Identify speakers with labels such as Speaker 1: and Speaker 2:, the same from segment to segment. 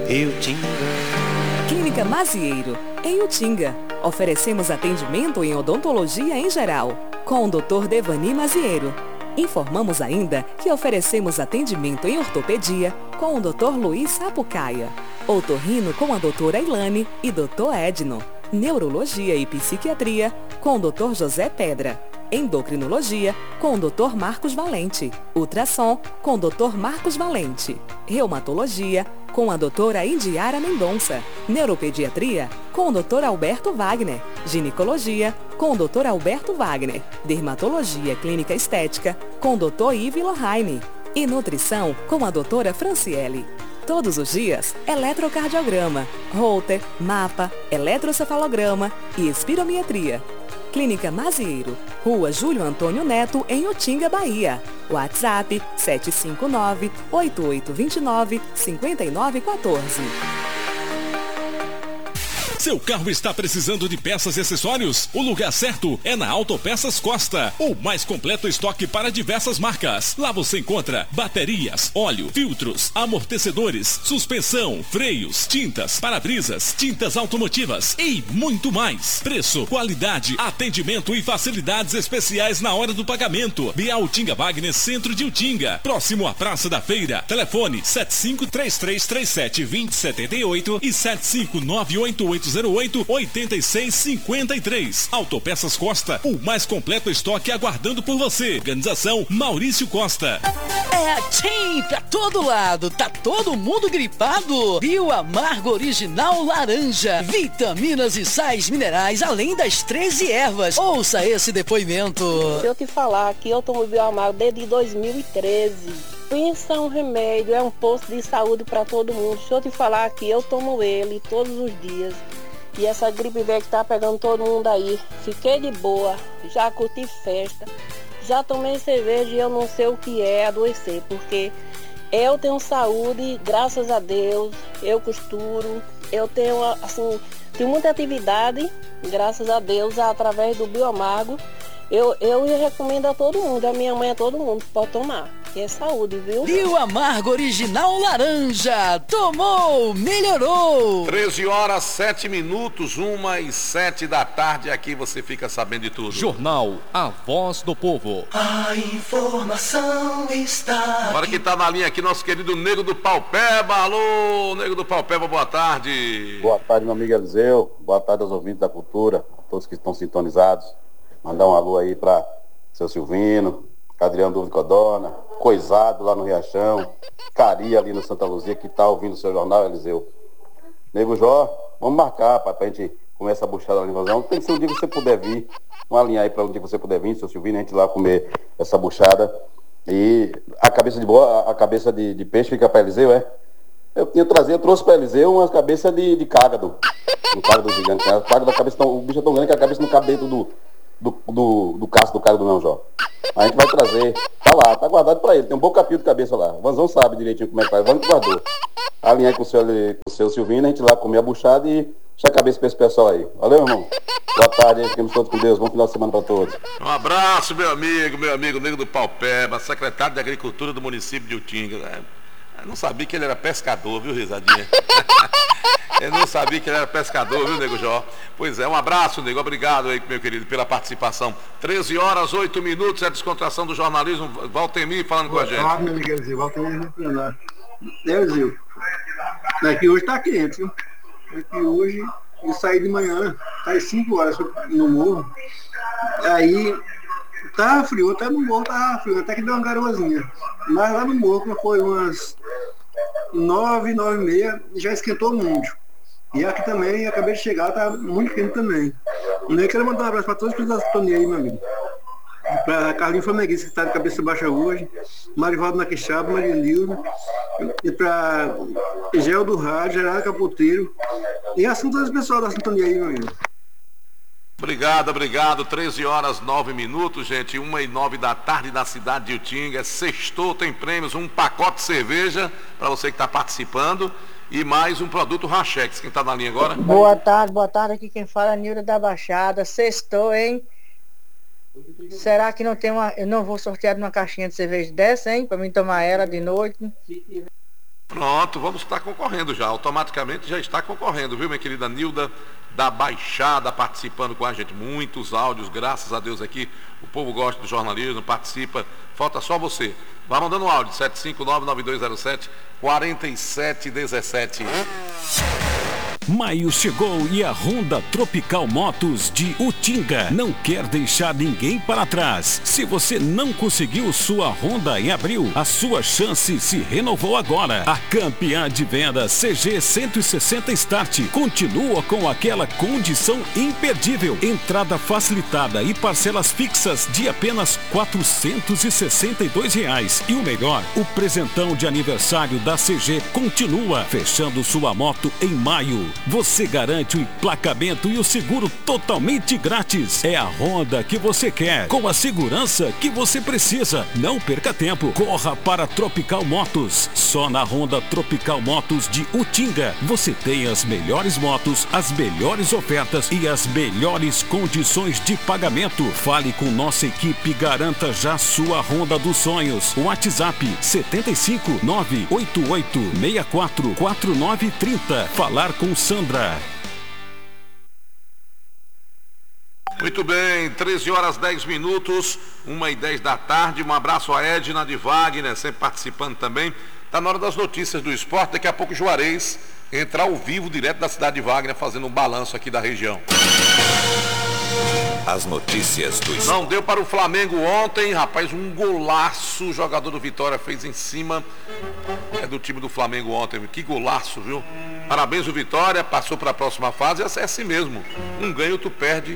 Speaker 1: Utinga.
Speaker 2: Clínica Mazieiro, em Utinga. Oferecemos atendimento em odontologia em geral, com o Dr. Devani Mazieiro. Informamos ainda que oferecemos atendimento em ortopedia com o Dr. Luiz Sapucaia, otorrino com a doutora Ilane e Dr. Edno, neurologia e psiquiatria com o Dr. José Pedra, endocrinologia com o Dr. Marcos Valente, ultrassom com o Dr. Marcos Valente, reumatologia com a doutora Indiara Mendonça, neuropediatria com o Dr. Alberto Wagner, ginecologia com o Dr. Alberto Wagner, dermatologia clínica estética com o Dr. Ive Lohane e nutrição com a doutora Franciele. Todos os dias, eletrocardiograma, Holter, mapa, eletrocefalograma e espirometria. Clínica Mazieiro, Rua Júlio Antônio Neto, em Utinga, Bahia. WhatsApp 759-8829-5914.
Speaker 3: Seu carro está precisando de peças e acessórios? O lugar certo é na Autopeças Costa, o mais completo estoque para diversas marcas. Lá você encontra baterias, óleo, filtros, amortecedores, suspensão, freios, tintas, para-brisas, tintas automotivas e muito mais. Preço, qualidade, atendimento e facilidades especiais na hora do pagamento. Via Utinga Wagner, centro de Utinga, próximo à Praça da Feira. Telefone 7533372078 e 7598808-8653. Autopeças Costa, o mais completo estoque aguardando por você. Organização Maurício Costa.
Speaker 4: É Tim pra todo lado, tá todo mundo gripado? Bioamargo Original Laranja, vitaminas e sais minerais, além das 13 ervas. Ouça esse depoimento.
Speaker 5: Se eu te falar que eu tomo Bioamargo desde 2013, pensa um remédio, é um posto de saúde para todo mundo. Se eu te falar que eu tomo ele todos os dias, e essa gripe velha que tá pegando todo mundo aí, fiquei de boa, já curti festa, já tomei cerveja e eu não sei o que é adoecer, porque eu tenho saúde, graças a Deus, eu costuro, eu tenho, assim, tenho muita atividade, graças a Deus, através do Bioamargo. Eu recomendo a todo mundo, a minha mãe, a todo mundo, pode tomar. Que é saúde, viu?
Speaker 4: Bioamargo Original Laranja. Tomou, melhorou.
Speaker 6: 13h07, 1h07 da tarde. Aqui você fica sabendo de tudo.
Speaker 3: Jornal A Voz do Povo.
Speaker 1: A informação está.
Speaker 6: Agora que tá na linha aqui, nosso querido Nego do Paupeba. Alô, Nego do Paupeba, boa tarde.
Speaker 7: Boa tarde, meu amigo Eliseu. Boa tarde aos ouvintes da cultura, a todos que estão sintonizados. Mandar um alô aí para seu Silvino, Adriano Dúvida Codona, Coisado lá no Riachão, Cari ali no Santa Luzia, que tá ouvindo o seu jornal, Eliseu. Nego Jó, vamos marcar, pai, pra gente comer essa buchada lá no invasão. Tem que ser um dia que você puder vir, uma linha aí para um dia que você puder vir, seu Silvino, a gente lá comer essa buchada. E a cabeça de boa, a cabeça de peixe fica para Eliseu, é? Eu trouxe para Eliseu uma cabeça de cágado. Um cágado gigante. A cágado da cabeça, o bicho é tão grande que a cabeça não cabe dentro do casco do cágado não, Jó. A gente vai trazer, tá lá, tá guardado pra ele, tem um bom capítulo de cabeça lá. O Vanzão sabe direitinho como é que faz, Vanzão guardou. Alinhar com o seu Silvino, a gente lá comer a buchada e deixar a cabeça pra esse pessoal aí. Valeu, irmão? Boa tarde, ficamos todos com Deus, bom final de semana pra todos.
Speaker 6: Um abraço, meu amigo Nego do Paupeba, secretário de Agricultura do município de Utinga. Eu não sabia que ele era pescador, viu, risadinha? Eu não sabia que ele era pescador, viu, Nego Jó? Pois é, um abraço, Nego. Obrigado aí, meu querido, pela participação. 13h08, a descontração do jornalismo. Valtemir falando com a gente.
Speaker 8: Boa tarde, meu amigo, Valtemir. Zil, é que hoje tá quente, viu? É que hoje eu saí de manhã, tá às 5 horas no morro. Aí tá frio, até no morro tá frio, até que deu uma garoazinha. Mas lá no morro, quando foi umas 9h30, já esquentou muito. E aqui também, acabei de chegar, tá muito quente também. Eu quero mandar um abraço para todos os da sintonia aí, meu amigo. Para Carlinhos Flamenguista, que está de cabeça baixa hoje, Marivaldo Naquixaba, Maria Nilda, e para Gel do Rádio, Gerardo Capoteiro, e assim todos os pessoal da sintonia aí, meu amigo.
Speaker 6: Obrigado. 13h09, gente, 1h09 da tarde na cidade de Utinga. Sextou, tem prêmios, um pacote de cerveja para você que está participando e mais um produto Rachex. Quem está na linha agora?
Speaker 9: Boa tarde, aqui quem fala é Nilda da Baixada. Sextou, hein? Será que não tem eu não vou sortear uma caixinha de cerveja dessa, hein? Para mim tomar ela de noite.
Speaker 6: Pronto, vamos estar concorrendo já, automaticamente já está concorrendo, viu, minha querida Nilda da Baixada, participando com a gente, muitos áudios, graças a Deus aqui, o povo gosta do jornalismo, participa, falta só você. Vai mandando um áudio, 759-9207-4717.
Speaker 10: Maio chegou e a Honda Tropical Motos de Utinga não quer deixar ninguém para trás. Se você não conseguiu sua Honda em abril, a sua chance se renovou agora. A campeã de venda CG 160 Start continua com aquela condição imperdível. Entrada facilitada e parcelas fixas de apenas R$ 462. E o melhor, o presentão de aniversário da CG continua, fechando sua moto em maio. Você garante o emplacamento e o seguro totalmente grátis. É a Honda que você quer, com a segurança que você precisa. Não perca tempo, corra para Tropical Motos. Só na Honda Tropical Motos de Utinga você tem as melhores motos, as melhores ofertas e as melhores condições de pagamento. Fale com nossa equipe e garanta já sua Honda dos sonhos. WhatsApp 75 988 64 4930. Falar com Sandra.
Speaker 6: Muito bem, 13h10, 1h10 da tarde. Um abraço a Edna de Wagner, sempre participando também. Está na hora das notícias do esporte. Daqui a pouco o Juarez entra ao vivo, direto da cidade de Wagner, fazendo um balanço aqui da região.
Speaker 11: As notícias do esporte.
Speaker 6: Não deu para o Flamengo ontem, rapaz, um golaço o jogador do Vitória fez em cima do time do Flamengo ontem. Que golaço, viu? Parabéns o Vitória, passou para a próxima fase. É assim mesmo, um ganha outro perde,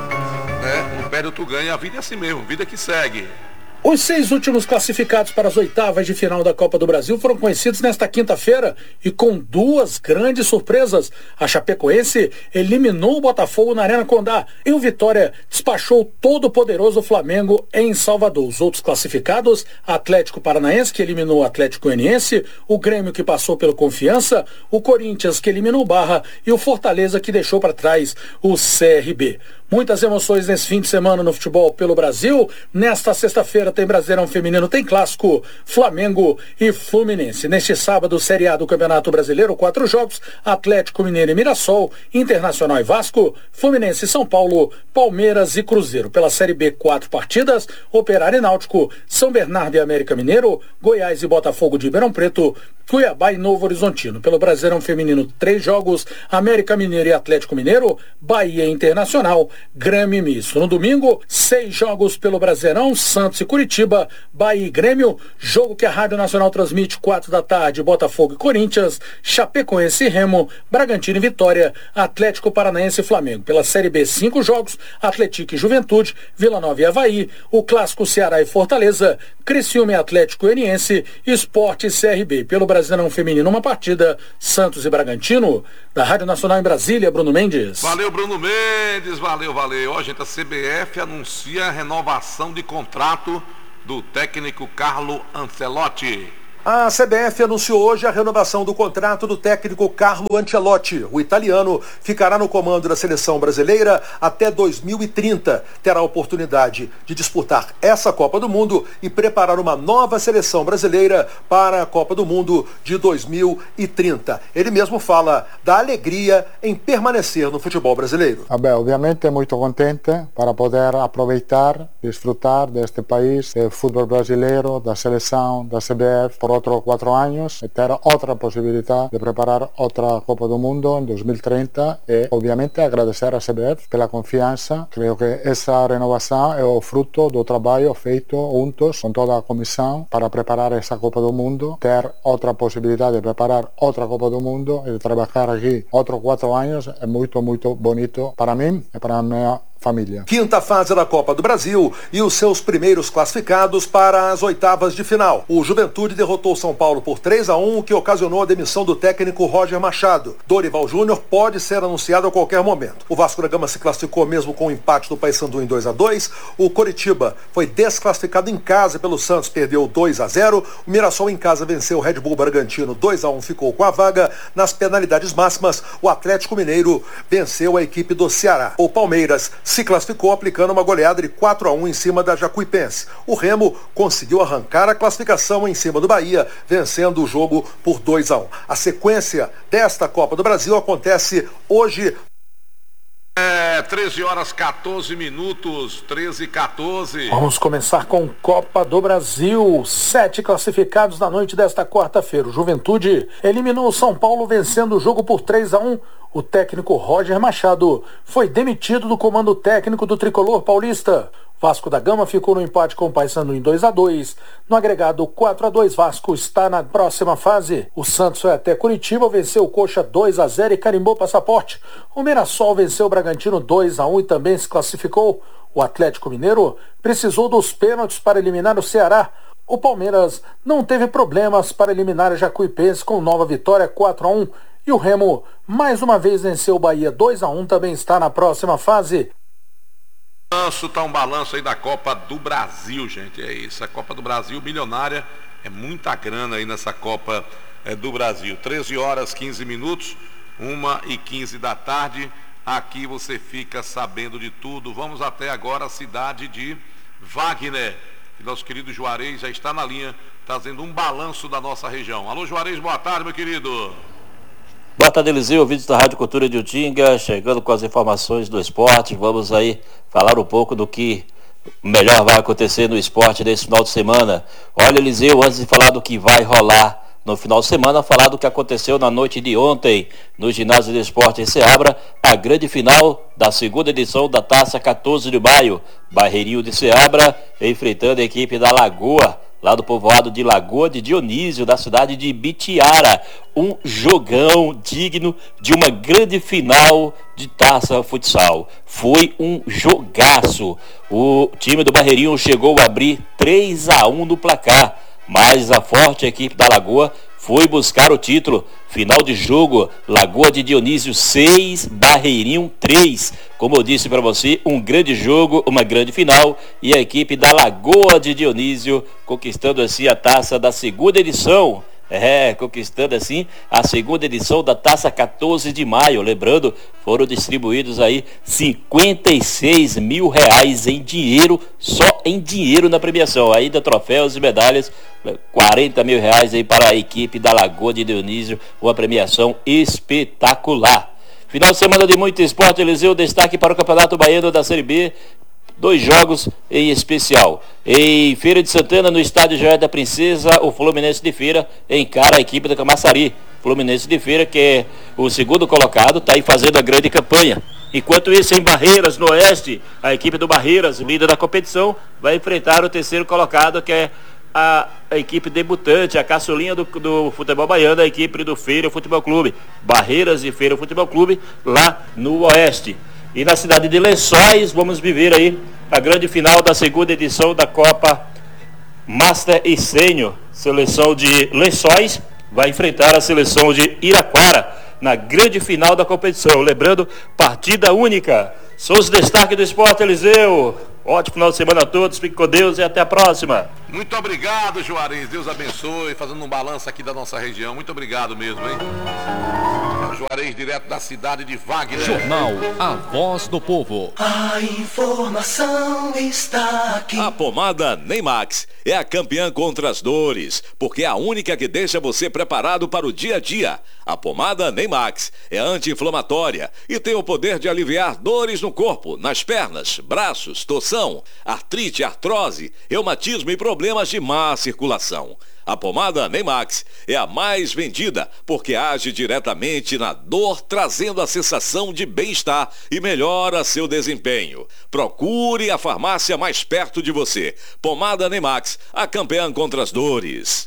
Speaker 6: né? Um perde outro ganha, a vida é assim mesmo, vida que segue.
Speaker 12: Os 6 últimos classificados para as oitavas de final da Copa do Brasil foram conhecidos nesta quinta-feira e com 2 grandes surpresas. A Chapecoense eliminou o Botafogo na Arena Condá e o Vitória despachou todo o poderoso Flamengo em Salvador. Os outros classificados, Atlético Paranaense, que eliminou o Atlético Goianiense, o Grêmio, que passou pelo Confiança, o Corinthians, que eliminou o Barra, e o Fortaleza, que deixou para trás o CRB. Muitas emoções nesse fim de semana no futebol pelo Brasil. Nesta sexta-feira tem Brasileirão Feminino, tem Clássico, Flamengo e Fluminense. Neste sábado, Série A do Campeonato Brasileiro, 4 jogos, Atlético Mineiro e Mirassol, Internacional e Vasco, Fluminense e São Paulo, Palmeiras e Cruzeiro. Pela Série B, 4 partidas, Operário e Náutico, São Bernardo e América Mineiro, Goiás e Botafogo de Ribeirão Preto, Cuiabá e Novo Horizontino. Pelo Brasileirão Feminino, 3 jogos, América Mineiro e Atlético Mineiro, Bahia e Internacional, Grêmio e Misto. No domingo, 6 jogos pelo Brasileirão, Santos e Curitiba, Bahia e Grêmio, jogo que a Rádio Nacional transmite 4 da tarde, Botafogo e Corinthians, Chapecoense e Remo, Bragantino e Vitória, Atlético Paranaense e Flamengo. Pela Série B, 5 jogos, Atlético e Juventude, Vila Nova e Avaí, o Clássico Ceará e Fortaleza, Criciúma e Atlético Goianiense, Sport e CRB. Pelo Brasileirão Feminino, uma partida, Santos e Bragantino. Da Rádio Nacional em Brasília, Bruno Mendes.
Speaker 6: Valeu, Bruno Mendes, valeu. Ó, gente, a CBF anuncia a renovação de contrato do técnico Carlo Ancelotti.
Speaker 13: A CBF anunciou hoje a renovação do contrato do técnico Carlo Ancelotti. O italiano ficará no comando da seleção brasileira até 2030. Terá a oportunidade de disputar essa Copa do Mundo e preparar uma nova seleção brasileira para a Copa do Mundo de 2030. Ele mesmo fala da alegria em permanecer no futebol brasileiro.
Speaker 14: Obviamente muito contente para poder aproveitar, desfrutar deste país, do futebol brasileiro, da seleção, da CBF, por otros 4 años, ter otra posibilidad de preparar otra Copa do Mundo en 2030 y obviamente agradecer a CBF pela confianza. Creo que esa renovación é o fruto do trabalho feito juntos con toda a comisión para preparar esa Copa do Mundo, ter otra posibilidad de preparar otra Copa do Mundo y de trabajar aquí otros 4 años é muito bonito para mim e para a minha família.
Speaker 13: Quinta fase da Copa do Brasil e os seus primeiros classificados para as oitavas de final. O Juventude derrotou o São Paulo por 3-1, o que ocasionou a demissão do técnico Roger Machado. Dorival Júnior pode ser anunciado a qualquer momento. O Vasco da Gama se classificou mesmo com o empate do Paysandu em 2-2. O Coritiba foi desclassificado em casa pelo Santos, perdeu 2-0. O Mirassol em casa venceu o Red Bull Bragantino 2-1, ficou com a vaga. Nas penalidades máximas, o Atlético Mineiro venceu a equipe do Ceará. O Palmeiras se classificou aplicando uma goleada de 4-1 em cima da Jacuipense. O Remo conseguiu arrancar a classificação em cima do Bahia, vencendo o jogo por 2-1. A sequência desta Copa do Brasil acontece hoje.
Speaker 6: 13 horas 14 minutos, 13 e 14.
Speaker 12: Vamos começar com Copa do Brasil. 7 classificados na noite desta quarta-feira. O Juventude eliminou o São Paulo vencendo o jogo por 3-1. O técnico Roger Machado foi demitido do comando técnico do tricolor paulista. Vasco da Gama ficou no empate com o Paysandu em 2-2. No agregado 4-2, Vasco está na próxima fase. O Santos foi até Curitiba, venceu o Coxa 2-0 e carimbou o passaporte. O Mirassol venceu o Bragantino 2-1 e também se classificou. O Atlético Mineiro precisou dos pênaltis para eliminar o Ceará. O Palmeiras não teve problemas para eliminar a Jacuipense com nova vitória 4-1. E o Remo mais uma vez venceu o Bahia 2-1, também está na próxima fase.
Speaker 6: Tá um balanço aí da Copa do Brasil, gente. É isso, a Copa do Brasil milionária, é muita grana aí nessa Copa do Brasil. 13 horas 15 minutos, 1h15 da tarde. Aqui você fica sabendo de tudo. Vamos até agora a cidade de Wagner. Nosso querido Juarez já está na linha, trazendo um balanço da nossa região. Alô, Juarez, boa tarde, meu querido.
Speaker 11: Boa tarde, Eliseu, ouvintes da Rádio Cultura de Utinga, chegando com as informações do esporte. Vamos aí falar um pouco do que melhor vai acontecer no esporte nesse final de semana. Olha, Eliseu, antes de falar do que vai rolar no final de semana, falar do que aconteceu na noite de ontem no Ginásio de Esporte em Ceabra, a grande final da segunda edição da Taça 14 de Maio. Barreirinho de Ceabra enfrentando a equipe da Lagoa, lá do povoado de Lagoa de Dionísio, da cidade de Bitiara. Um jogão digno de uma grande final de Taça Futsal. Foi um jogaço. O time do Barreirinho chegou a abrir 3-1 no placar, mas a forte equipe da Lagoa foi buscar o título. Final de jogo, Lagoa de Dionísio 6, Barreirinho 3. Como eu disse para você, um grande jogo, uma grande final. E a equipe da Lagoa de Dionísio conquistando assim a taça da segunda edição. Conquistando assim a segunda edição da Taça 14 de Maio. Lembrando, foram distribuídos aí 56 mil reais em dinheiro, só em dinheiro na premiação. Ainda troféus e medalhas, 40 mil reais aí para a equipe da Lagoa de Dionísio. Uma premiação espetacular. Final de semana de muito esporte, Eliseu, destaque para o Campeonato Baiano da Série B. 2 jogos em especial. Em Feira de Santana, no estádio Joia da Princesa, o Fluminense de Feira encara a equipe da Camaçari. Fluminense de Feira, que é o segundo colocado, está aí fazendo a grande campanha. Enquanto isso, em Barreiras, no Oeste, a equipe do Barreiras, líder da competição, vai enfrentar o terceiro colocado, que é a equipe debutante, a caçulinha do futebol baiano, a equipe do Feira Futebol Clube. Barreiras e Feira Futebol Clube, lá no Oeste. E na cidade de Lençóis, vamos viver aí a grande final da segunda edição da Copa Master e Sênior. Seleção de Lençóis vai enfrentar a seleção de Iraquara na grande final da competição. Lembrando, partida única. São os destaques do esporte, Eliseu. Ótimo final de semana a todos, fique com Deus e até a próxima.
Speaker 6: Muito obrigado, Juarez, Deus abençoe, fazendo um balanço aqui da nossa região. Muito obrigado mesmo, hein? Juarez, direto da cidade de Wagner.
Speaker 3: Jornal A Voz do Povo.
Speaker 1: A informação está aqui.
Speaker 3: A pomada Neymax é a campeã contra as dores, porque é a única que deixa você preparado para o dia a dia. A pomada Neymax é anti-inflamatória e tem o poder de aliviar dores no corpo, nas pernas, braços, torção, artrite, artrose, reumatismo e problemas de má circulação. A pomada Neymax é a mais vendida porque age diretamente na dor, trazendo a sensação de bem-estar e melhora seu desempenho. Procure a farmácia mais perto de você. Pomada Neymax, a campeã contra as dores.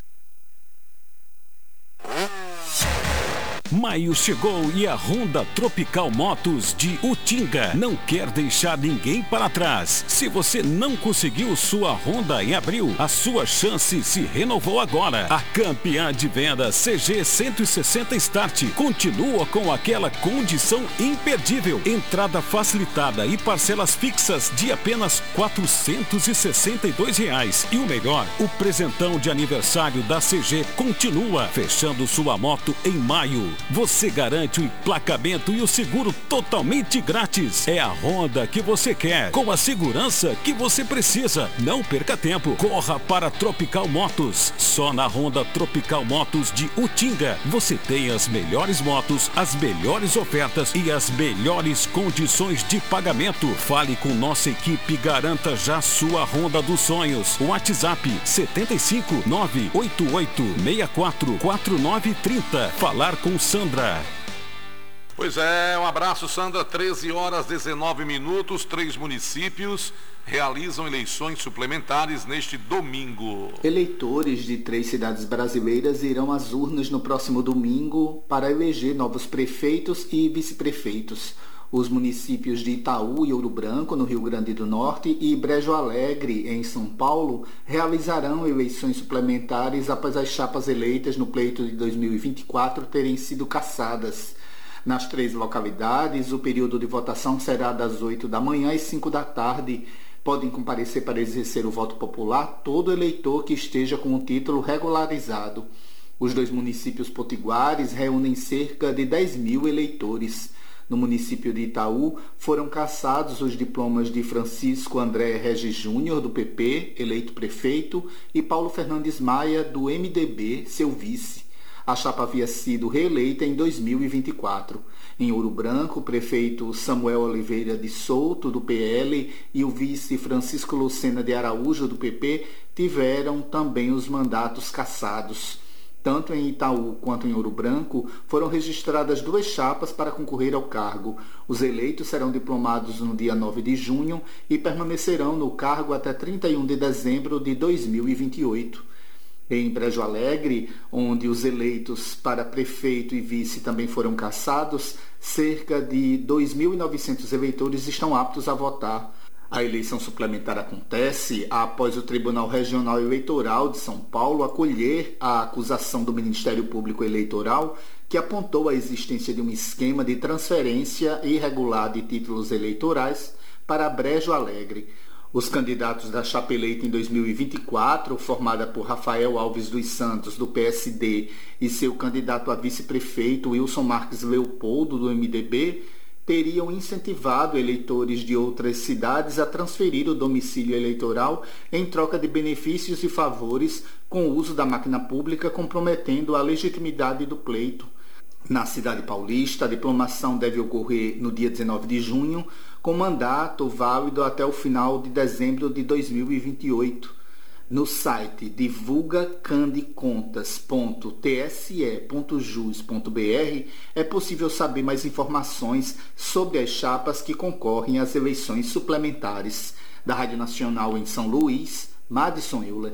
Speaker 10: Maio chegou e a Honda Tropical Motos de Utinga não quer deixar ninguém para trás. Se você não conseguiu sua Honda em abril, a sua chance se renovou agora. A campeã de venda CG 160 Start continua com aquela condição imperdível. Entrada facilitada e parcelas fixas de apenas R$ 462. E o melhor, o presentão de aniversário da CG continua, fechando sua moto em maio. Você garante o emplacamento e o seguro totalmente grátis. É a Honda que você quer, com a segurança que você precisa. Não perca tempo. Corra para Tropical Motos. Só na Honda Tropical Motos de Utinga você tem as melhores motos, as melhores ofertas e as melhores condições de pagamento. Fale com nossa equipe e garanta já sua Honda dos sonhos. WhatsApp 75 988 64 4930. Falar com Sandra.
Speaker 6: Pois é, um abraço, Sandra. 13h19, 3 municípios realizam eleições suplementares neste domingo.
Speaker 15: Eleitores de 3 cidades brasileiras irão às urnas no próximo domingo para eleger novos prefeitos e vice-prefeitos. Os municípios de Itaú e Ouro Branco, no Rio Grande do Norte, e Brejo Alegre, em São Paulo, realizarão eleições suplementares após as chapas eleitas no pleito de 2024 terem sido cassadas. Nas 3 localidades, o período de votação será das 8 da manhã às 5 da tarde. Podem comparecer para exercer o voto popular todo eleitor que esteja com o título regularizado. Os 2 municípios potiguares reúnem cerca de 10 mil eleitores. No município de Itaú, foram cassados os diplomas de Francisco André Regis Júnior, do PP, eleito prefeito, e Paulo Fernandes Maia, do MDB, seu vice. A chapa havia sido reeleita em 2024. Em Ouro Branco, o prefeito Samuel Oliveira de Souto, do PL, e o vice Francisco Lucena de Araújo, do PP, tiveram também os mandatos cassados. Tanto em Itaú quanto em Ouro Branco, foram registradas 2 chapas para concorrer ao cargo. Os eleitos serão diplomados no dia 9 de junho e permanecerão no cargo até 31 de dezembro de 2028. Em Brejo Alegre, onde os eleitos para prefeito e vice também foram cassados, cerca de 2.900 eleitores estão aptos a votar. A eleição suplementar acontece após o Tribunal Regional Eleitoral de São Paulo acolher a acusação do Ministério Público Eleitoral, que apontou a existência de um esquema de transferência irregular de títulos eleitorais para Brejo Alegre. Os candidatos da chapa eleita em 2024, formada por Rafael Alves dos Santos, do PSD, e seu candidato a vice-prefeito, Wilson Marques Leopoldo, do MDB, teriam incentivado eleitores de outras cidades a transferir o domicílio eleitoral em troca de benefícios e favores com o uso da máquina pública, comprometendo a legitimidade do pleito. Na cidade paulista, a diplomação deve ocorrer no dia 19 de junho, com mandato válido até o final de dezembro de 2028. No site divulgacandecontas.tse.jus.br é possível saber mais informações sobre as chapas que concorrem às eleições suplementares. Da Rádio Nacional em São Luís, Madison Euler.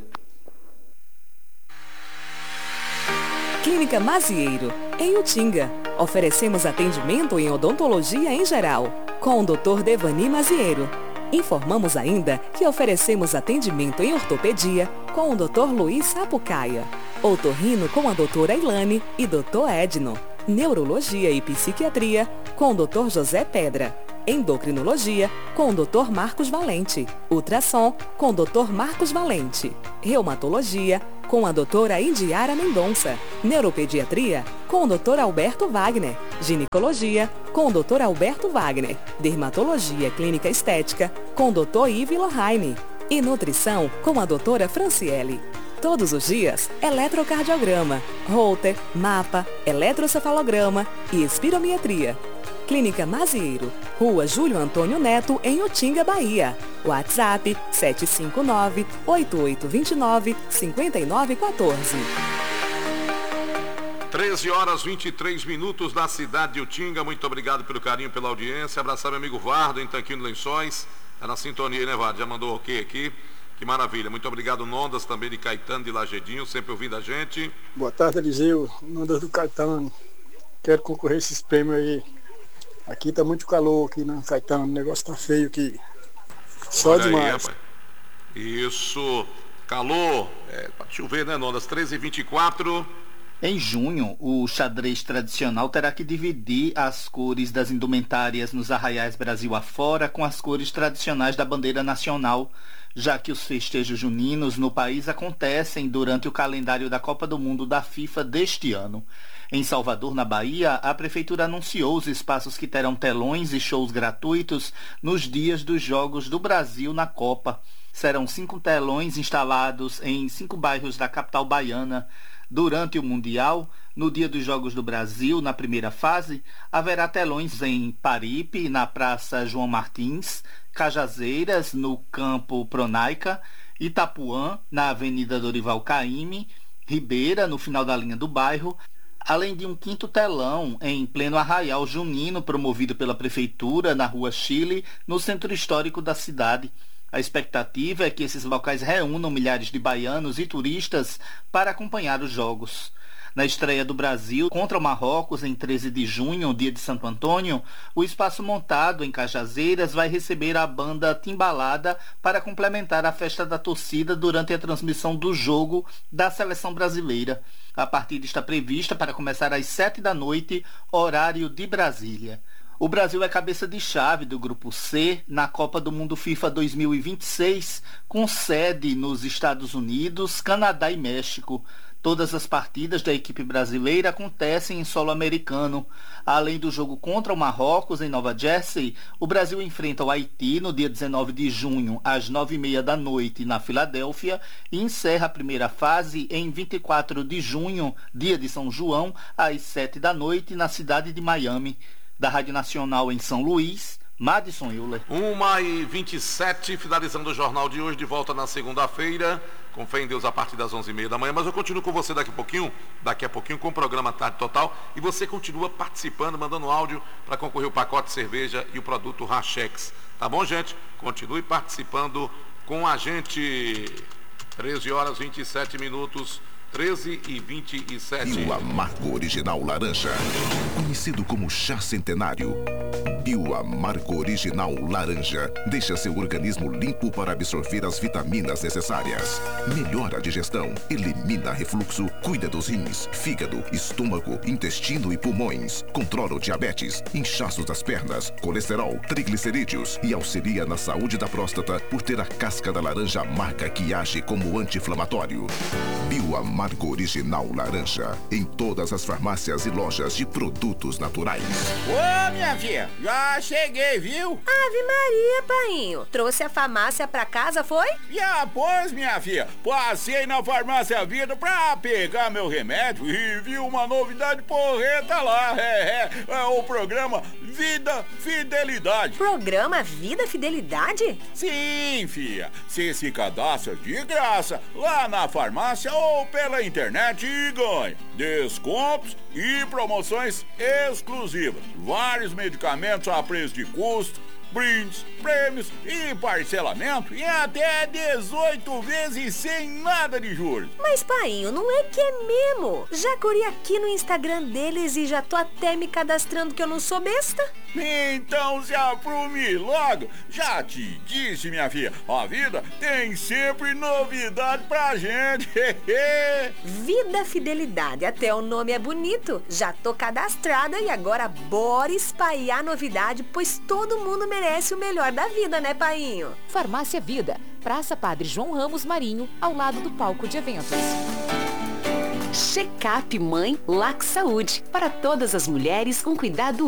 Speaker 2: Clínica Mazieiro, em Utinga. Oferecemos atendimento em odontologia em geral, com o Dr. Devani Mazieiro. Informamos ainda que oferecemos atendimento em ortopedia com o Dr. Luiz Sapucaia, otorrino com a doutora Ilane e Dr. Edno, neurologia e psiquiatria com o Dr. José Pedra, endocrinologia com o Dr. Marcos Valente, ultrassom com o Dr. Marcos Valente, reumatologia com a doutora Indiara Mendonça, neuropediatria com o Dr. Alberto Wagner, ginecologia com o Dr. Alberto Wagner, dermatologia clínica estética com o Dr. Yves Lohane e nutrição com a doutora Franciele. Todos os dias, eletrocardiograma, Holter, mapa, eletrocefalograma e espirometria. Clínica Mazieiro, Rua Júlio Antônio Neto, em Utinga, Bahia. WhatsApp 759-8829-5914.
Speaker 6: 13h23 na cidade de Utinga. Muito obrigado pelo carinho, pela audiência. Abraçar meu amigo Vardo, em Tanquinho Lençóis. Tá na sintonia, né, Vardo? Já mandou ok aqui. Que maravilha. Muito obrigado, Nondas, também de Caetano, de Lagedinho, sempre ouvindo a gente.
Speaker 16: Boa tarde, Eliseu. Nondas do Caetano. Quero concorrer a esses prêmios aí. Aqui tá muito calor aqui na Caetano, o negócio tá feio aqui. Só
Speaker 6: olha
Speaker 16: demais.
Speaker 6: Aí, isso, calor, pode chover, né, Nondas? 13h24.
Speaker 15: Em junho, o xadrez tradicional terá que dividir as cores das indumentárias nos arraiais Brasil afora com as cores tradicionais da bandeira nacional, já que os festejos juninos no país acontecem durante o calendário da Copa do Mundo da FIFA deste ano. Em Salvador, na Bahia, a Prefeitura anunciou os espaços que terão telões e shows gratuitos nos dias dos Jogos do Brasil na Copa. Serão 5 telões instalados em 5 bairros da capital baiana. Durante o Mundial, no dia dos Jogos do Brasil, na primeira fase, haverá telões em Paripe, na Praça João Martins, Cajazeiras, no Campo Pronaica, Itapuã, na Avenida Dorival Caymmi, Ribeira, no final da linha do bairro, além de um 5º telão em pleno arraial junino promovido pela Prefeitura na Rua Chile, no centro histórico da cidade. A expectativa é que esses locais reúnam milhares de baianos e turistas para acompanhar os jogos. Na estreia do Brasil contra o Marrocos, em 13 de junho, dia de Santo Antônio, o espaço montado em Cajazeiras vai receber a banda Timbalada para complementar a festa da torcida durante a transmissão do jogo da seleção brasileira. A partida está prevista para começar às 7 da noite, horário de Brasília. O Brasil é cabeça de chave do Grupo C na Copa do Mundo FIFA 2026, com sede nos Estados Unidos, Canadá e México. Todas as partidas da equipe brasileira acontecem em solo americano. Além do jogo contra o Marrocos, em Nova Jersey, o Brasil enfrenta o Haiti no dia 19 de junho, às 9h30 da noite, na Filadélfia, e encerra a primeira fase em 24 de junho, dia de São João, às 7 da noite, na cidade de Miami. Da Rádio Nacional em São Luís, Madison Euler.
Speaker 6: 1h27, finalizando o jornal de hoje, de volta na segunda-feira, com fé em Deus, a partir das 11h30 da manhã, mas eu continuo com você daqui a pouquinho com o programa Tarde Total, e você continua participando, mandando áudio para concorrer o pacote de cerveja e o produto Rachex, tá bom, gente? Continue participando com a gente. 13h27, 13h27.
Speaker 17: Bio Amargo Original Laranja, conhecido como chá centenário. Bio Amargo Original Laranja deixa seu organismo limpo para absorver as vitaminas necessárias. Melhora a digestão, elimina refluxo, cuida dos rins, fígado, estômago, intestino e pulmões. Controla o diabetes, inchaços das pernas, colesterol, triglicerídeos e auxilia na saúde da próstata por ter a casca da laranja amarga que age como anti-inflamatório. Bio Amargo Original Laranja, em todas as farmácias e lojas de produtos naturais.
Speaker 18: Ô, minha filha, já cheguei, viu?
Speaker 19: Ave Maria, painho. Trouxe a farmácia pra casa, foi?
Speaker 18: Já, pois, minha filha. Passei na Farmácia Vida pra pegar meu remédio e vi uma novidade porreta lá. É o programa Vida Fidelidade.
Speaker 19: Programa Vida Fidelidade?
Speaker 18: Sim, filha. Você se cadastra de graça lá na farmácia ou pela internet e ganha descontos e promoções exclusivas. Vários medicamentos a preço de custo, brindes, prêmios e parcelamento em até 18 vezes sem nada de juros.
Speaker 19: Mas, painho, não é que é mesmo? Já corri aqui no Instagram deles e já tô até me cadastrando que eu não sou besta.
Speaker 18: Então se aprume logo. Já te disse, minha filha, a vida tem sempre novidade pra gente.
Speaker 19: Vida Fidelidade, até o nome é bonito. Já tô cadastrada e agora bora espalhar novidade, pois todo mundo merece o melhor da vida, né, painho?
Speaker 2: Farmácia Vida, Praça Padre João Ramos Marinho, ao lado do palco de eventos.
Speaker 20: Check-up Mãe Lac Saúde, para todas as mulheres com cuidado